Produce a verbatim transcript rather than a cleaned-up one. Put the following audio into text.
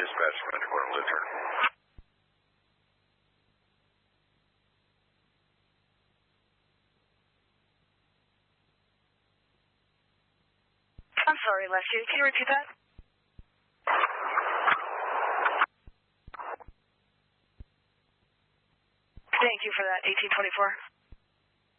dispatch from Metro Corner Lutheran. I'm sorry, Leslie. Can you repeat that? Thank you for that, eighteen twenty-four.